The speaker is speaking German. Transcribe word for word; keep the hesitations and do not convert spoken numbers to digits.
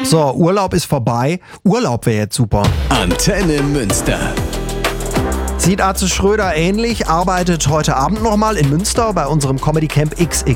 So, Urlaub ist vorbei. Urlaub wäre jetzt super. Antenne Münster. Sieht Atze Schröder ähnlich, arbeitet heute Abend nochmal in Münster bei unserem Comedy Camp X X